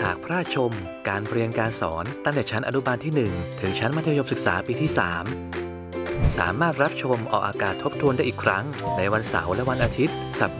หากพลาดชมการเรียนการสอนตั้งแต่ชั้นอนุบาลที่ 1 ถึงชั้นมัธยมศึกษาปีที่ 3 สามารถรับชมออกอากาศทบทวนได้อีกครั้งในวันเสาร์และวันอาทิตย์สัป